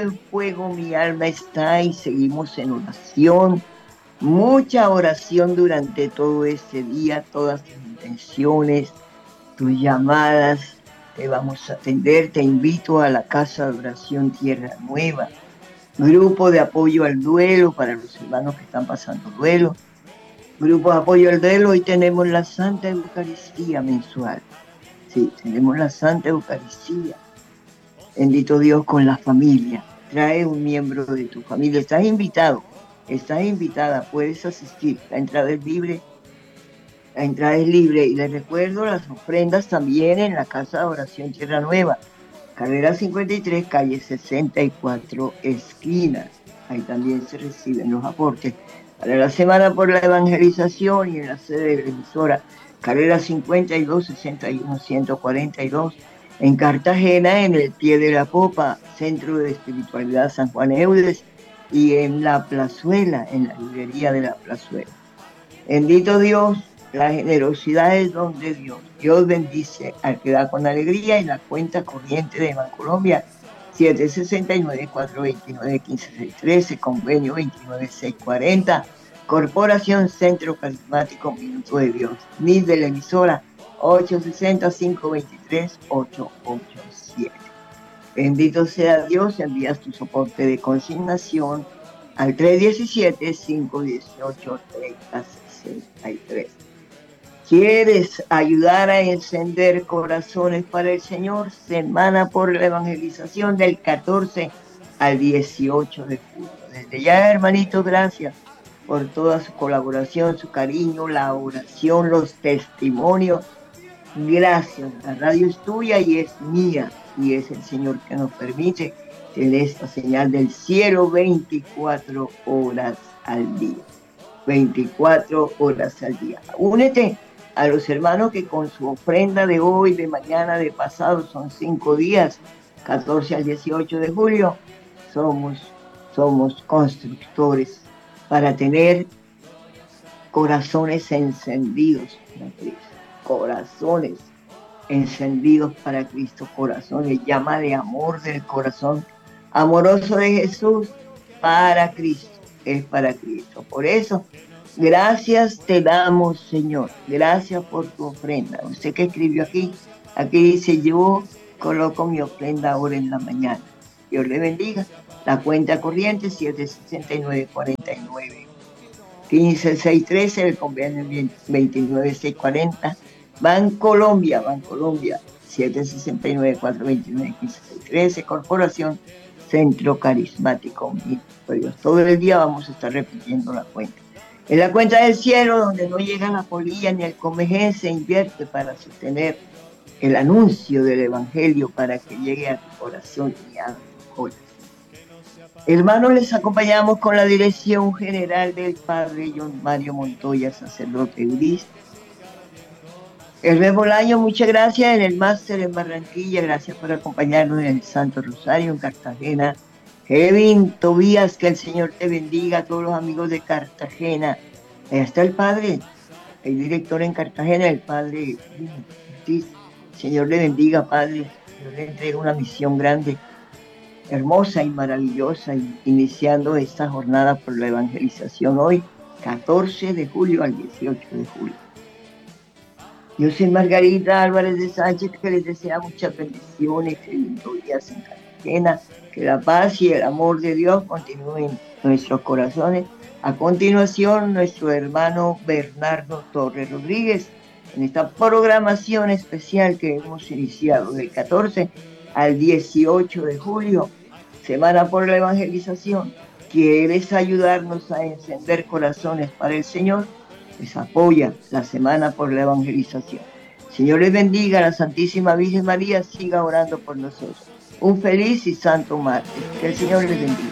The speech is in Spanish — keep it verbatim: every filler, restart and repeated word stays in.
el fuego, mi alma está y seguimos en oración. Mucha oración durante todo este día, todas tus intenciones, tus llamadas. Te vamos a atender. Te invito a la Casa de Oración Tierra Nueva, grupo de apoyo al duelo para los hermanos que están pasando duelo. Grupo de apoyo al duelo. Hoy tenemos la Santa Eucaristía mensual. Sí, tenemos la Santa Eucaristía. Bendito Dios, con la familia. Trae un miembro de tu familia. Estás invitado, estás invitada, puedes asistir. La entrada es libre, la entrada es libre. Y les recuerdo las ofrendas también en la Casa de Oración Tierra Nueva, carrera cincuenta y tres, calle sesenta y cuatro, esquina. Ahí también se reciben los aportes para la Semana por la Evangelización y en la sede de la emisora, carrera cincuenta y dos, sesenta y uno, ciento cuarenta y dos. En Cartagena, en el Pie de la Popa, Centro de Espiritualidad San Juan Eudes, y en La Plazuela, en la librería de La Plazuela. Bendito Dios, la generosidad es don de Dios. Dios bendice al que da con alegría. Y la cuenta corriente de Bancolombia, siete sesenta y nueve, cuatrocientos veintinueve, quince sesenta y tres, convenio veintinueve mil seiscientos cuarenta, Corporación Centro Carismático Minuto de Dios. N I D de la emisora, ocho sesenta, cinco veintitrés, ochocientos ochenta y siete. Bendito sea Dios. Envías tu soporte de consignación al tres diecisiete, cinco dieciocho, treinta sesenta y tres. ¿Quieres ayudar a encender corazones para el Señor? Semana por la Evangelización del catorce al dieciocho de julio. Desde ya, hermanitos, gracias por toda su colaboración, su cariño, la oración, los testimonios. Gracias. La radio es tuya y es mía, y es el Señor que nos permite tener esta señal del cielo veinticuatro horas al día. veinticuatro horas al día. Únete a los hermanos que con su ofrenda de hoy, de mañana, de pasado, son cinco días, catorce al dieciocho de julio, somos, somos constructores para tener corazones encendidos para Cristo. Corazones encendidos para Cristo, corazones, llama de amor del corazón amoroso de Jesús para Cristo, es para Cristo. Por eso, gracias te damos, Señor, gracias por tu ofrenda. Usted que escribió aquí, aquí dice, yo coloco mi ofrenda ahora en la mañana. Dios le bendiga. La cuenta corriente siete sesenta y nueve, cuarenta y nueve, quince sesenta y tres, el convenio veintinueve mil seiscientos cuarenta. Bancolombia, Bancolombia, siete sesenta y nueve, cuatrocientos veintinueve, quince sesenta y tres, Corporación Centro Carismático. Dios. Todo el día vamos a estar repitiendo la cuenta. En la cuenta del cielo, donde no llega la polilla ni el comején, se invierte para sostener el anuncio del Evangelio para que llegue a tu corazón y a tu corazón. Hermanos, les acompañamos con la dirección general del Padre John Mario Montoya, sacerdote gris. Hervé Bolaño, muchas gracias en el máster en Barranquilla, gracias por acompañarnos en el Santo Rosario en Cartagena. Kevin Tobías, que el Señor te bendiga, a todos los amigos de Cartagena. Ahí está el Padre, el director en Cartagena, el Padre Ortiz. Señor le bendiga, Padre. Dios le entrega una misión grande, hermosa y maravillosa, iniciando esta jornada por la evangelización hoy, catorce de julio al dieciocho de julio. Yo soy Margarita Álvarez de Sánchez, que les desea muchas bendiciones, que lindo día en Cartagena, que la paz y el amor de Dios continúen en nuestros corazones. A continuación, nuestro hermano Bernardo Torres Rodríguez, en esta programación especial que hemos iniciado del catorce al dieciocho de julio, Semana por la Evangelización. ¿Quieres ayudarnos a encender corazones para el Señor? Les apoya la Semana por la Evangelización. Señor les bendiga, la Santísima Virgen María siga orando por nosotros. Un feliz y santo martes. Que el Señor les bendiga.